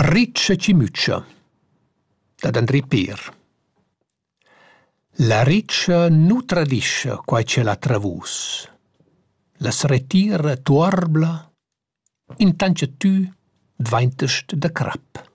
Riccia Cimütscha, dad André Peer. La riccia nu tradisce quai ce l'ha travus. La sretira tuorbla, intanche tu dvaintest da crap.